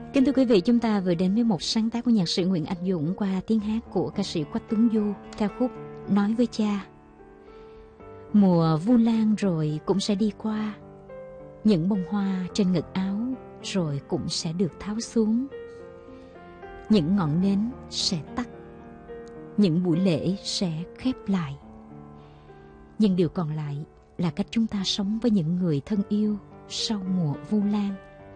Kính thưa quý vị, chúng ta vừa đến với một sáng tác của nhạc sĩ Nguyễn Anh Dũng qua tiếng hát của ca sĩ Quách Tuấn Du, ca khúc Nói với cha. Mùa vu lan rồi cũng sẽ đi qua, những bông hoa trên ngực áo rồi cũng sẽ được tháo xuống. Những ngọn nến sẽ tắt, những buổi lễ sẽ khép lại. Nhưng điều còn lại là cách chúng ta sống với những người thân yêu sau mùa vu lan.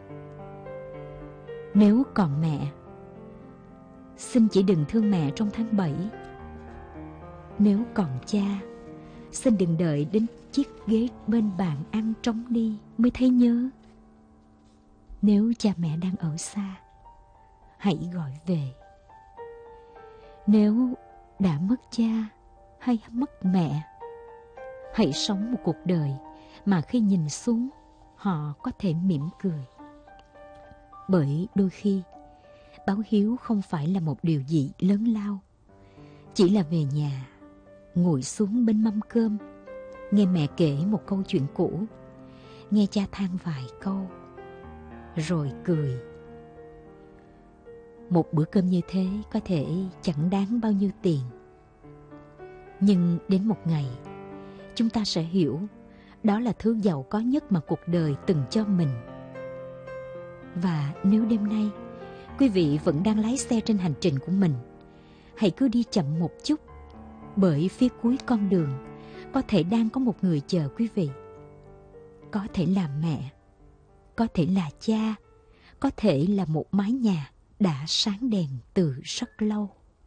Nếu còn mẹ, xin chỉ đừng thương mẹ trong tháng 7. Nếu còn cha, xin đừng đợi đến chiếc ghế bên bàn ăn trống đi mới thấy nhớ. Nếu cha mẹ đang ở xa, hãy gọi về. Nếu đã mất cha hay mất mẹ, hãy sống một cuộc đời mà khi nhìn xuống họ có thể mỉm cười. Bởi đôi khi báo hiếu không phải là một điều gì lớn lao, chỉ là về nhà, ngồi xuống bên mâm cơm, nghe mẹ kể một câu chuyện cũ, nghe cha than vài câu, rồi cười. Một bữa cơm như thế có thể chẳng đáng bao nhiêu tiền, nhưng đến một ngày chúng ta sẽ hiểu đó là thứ giàu có nhất mà cuộc đời từng cho mình. Và nếu đêm nay quý vị vẫn đang lái xe trên hành trình của mình, hãy cứ đi chậm một chút, bởi phía cuối con đường có thể đang có một người chờ quý vị. Có thể là mẹ, có thể là cha, có thể là một mái nhà đã sáng đèn từ rất lâu.